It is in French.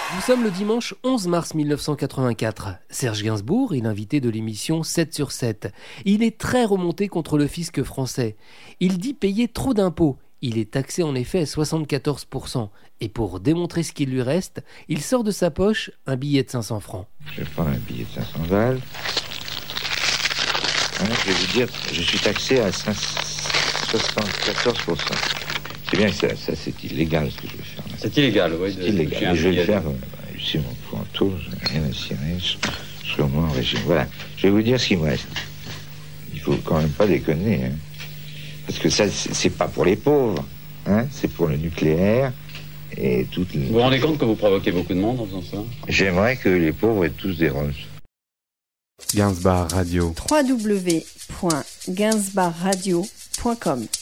Nous sommes le dimanche 11 mars 1984. Serge Gainsbourg est l'invité de l'émission 7 sur 7. Il est très remonté contre le fisc français. Il dit payer trop d'impôts. Il est taxé en effet à 74%. Et pour démontrer ce qu'il lui reste, il sort de sa poche un billet de 500 francs. Je prends un billet de 500 balles. Je vais vous dire, je suis taxé à 74%. C'est bien que ça c'est illégal ce que je vais faire. C'est illégal, oui. C'est illégal, mais je vais le faire. Ici, mon pointeau, je n'ai rien à cirer. Je serai au moins en régime. Voilà, je vais vous dire ce qu'il me reste. Il faut quand même pas déconner, hein. Parce que ça, c'est pas pour les pauvres, hein. C'est pour le nucléaire et toutes les... Vous vous rendez compte que vous provoquez beaucoup de monde en faisant ça? J'aimerais que les pauvres aient tous des roses. Gainsbar Radio. www.gainsbarradio.com